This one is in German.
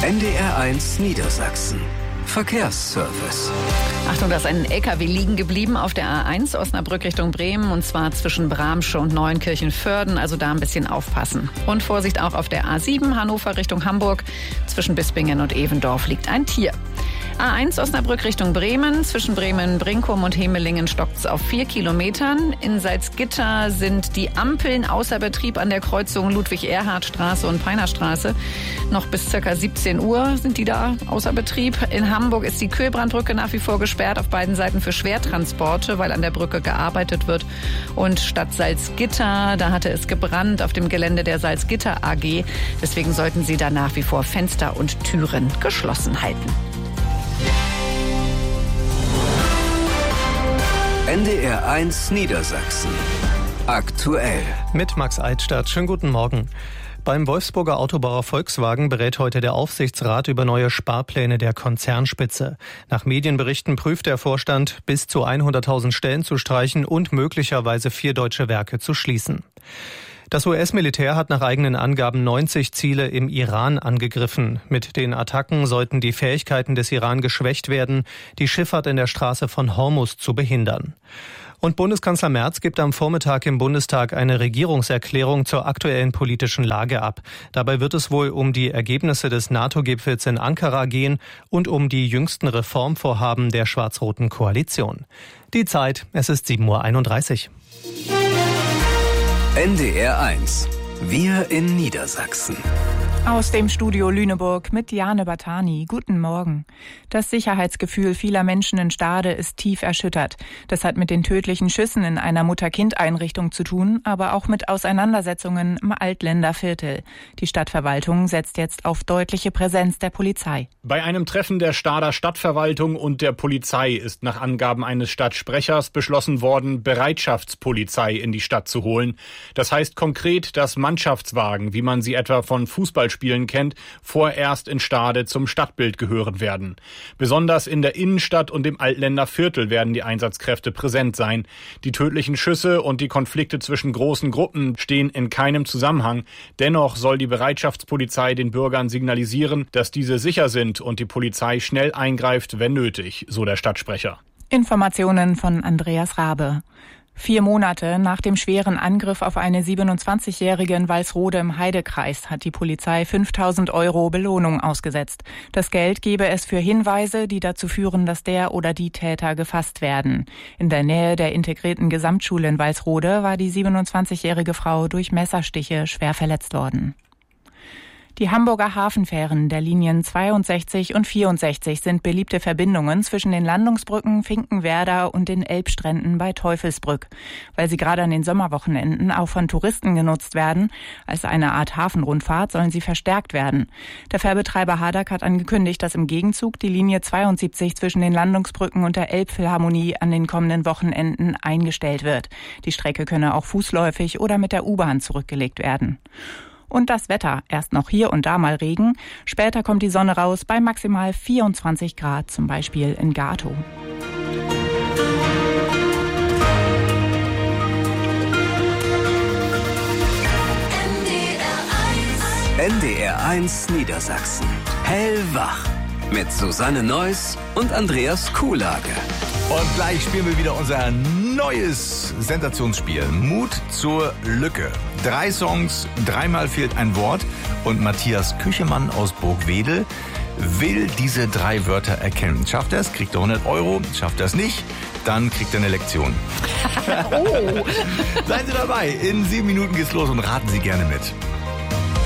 NDR1 Niedersachsen. Verkehrsservice. Achtung, da ist ein LKW liegen geblieben auf der A1 Osnabrück Richtung Bremen, und zwar zwischen Bramsche und Neuenkirchen-Vörden, also da ein bisschen aufpassen. Und Vorsicht auch auf der A7 Hannover Richtung Hamburg, zwischen Bispingen und Evendorf liegt ein Tier. A1 Osnabrück Richtung Bremen, zwischen Bremen-Brinkum und Hemelingen stockt es auf 4 Kilometern. In Salzgitter sind die Ampeln außer Betrieb an der Kreuzung Ludwig-Erhard-Straße und Peinerstraße. Noch bis ca. 17 Uhr sind die da außer Betrieb. In Hamburg ist die Kühlbrandbrücke nach wie vor gesperrt auf beiden Seiten für Schwertransporte, weil an der Brücke gearbeitet wird. Und Stadt Salzgitter, da hatte es gebrannt auf dem Gelände der Salzgitter AG. Deswegen sollten Sie da nach wie vor Fenster und Türen geschlossen halten. NDR1 Niedersachsen. Aktuell. Mit Max Eidstadt. Schönen guten Morgen. Beim Wolfsburger Autobauer Volkswagen berät heute der Aufsichtsrat über neue Sparpläne der Konzernspitze. Nach Medienberichten prüft der Vorstand, bis zu 100.000 Stellen zu streichen und möglicherweise 4 deutsche Werke zu schließen. Das US-Militär hat nach eigenen Angaben 90 Ziele im Iran angegriffen. Mit den Attacken sollten die Fähigkeiten des Iran geschwächt werden, die Schifffahrt in der Straße von Hormuz zu behindern. Und Bundeskanzler Merz gibt am Vormittag im Bundestag eine Regierungserklärung zur aktuellen politischen Lage ab. Dabei wird es wohl um die Ergebnisse des NATO-Gipfels in Ankara gehen und um die jüngsten Reformvorhaben der schwarz-roten Koalition. Die Zeit, es ist 7:31 Uhr. NDR1. Wir in Niedersachsen. Aus dem Studio Lüneburg mit Jane Batani. Guten Morgen. Das Sicherheitsgefühl vieler Menschen in Stade ist tief erschüttert. Das hat mit den tödlichen Schüssen in einer Mutter-Kind-Einrichtung zu tun, aber auch mit Auseinandersetzungen im Altländer Viertel. Die Stadtverwaltung setzt jetzt auf deutliche Präsenz der Polizei. Bei einem Treffen der Stader Stadtverwaltung und der Polizei ist nach Angaben eines Stadtsprechers beschlossen worden, Bereitschaftspolizei in die Stadt zu holen. Das heißt konkret, dass Mannschaftswagen, wie man sie etwa von Fußballspielen kennt, vorerst in Stade zum Stadtbild gehören werden. Besonders in der Innenstadt und im Altländer Viertel werden die Einsatzkräfte präsent sein. Die tödlichen Schüsse und die Konflikte zwischen großen Gruppen stehen in keinem Zusammenhang. Dennoch soll die Bereitschaftspolizei den Bürgern signalisieren, dass diese sicher sind und die Polizei schnell eingreift, wenn nötig, so der Stadtsprecher. Informationen von Andreas Rabe. 4 Monate nach dem schweren Angriff auf eine 27-Jährige in Walsrode im Heidekreis hat die Polizei 5.000 € Belohnung ausgesetzt. Das Geld gebe es für Hinweise, die dazu führen, dass der oder die Täter gefasst werden. In der Nähe der integrierten Gesamtschule in Walsrode war die 27-jährige Frau durch Messerstiche schwer verletzt worden. Die Hamburger Hafenfähren der Linien 62 und 64 sind beliebte Verbindungen zwischen den Landungsbrücken Finkenwerder und den Elbstränden bei Teufelsbrück. Weil sie gerade an den Sommerwochenenden auch von Touristen genutzt werden, als eine Art Hafenrundfahrt, sollen sie verstärkt werden. Der Fährbetreiber Hadak hat angekündigt, dass im Gegenzug die Linie 72 zwischen den Landungsbrücken und der Elbphilharmonie an den kommenden Wochenenden eingestellt wird. Die Strecke könne auch fußläufig oder mit der U-Bahn zurückgelegt werden. Und das Wetter, erst noch hier und da mal Regen, später kommt die Sonne raus bei maximal 24 Grad, zum Beispiel in Gatow. NDR1 Niedersachsen. Hellwach. Mit Susanne Neuss und Andreas Kuhlage. Und gleich spielen wir wieder unser neues Sensationsspiel. Mut zur Lücke. 3 Songs, 3-mal fehlt ein Wort. Und Matthias Küchemann aus Burgwedel will diese 3 Wörter erkennen. Schafft er es, kriegt er 100 €. Schafft er es nicht, dann kriegt er eine Lektion. Oh. Seien Sie dabei. In 7 Minuten geht's los und raten Sie gerne mit.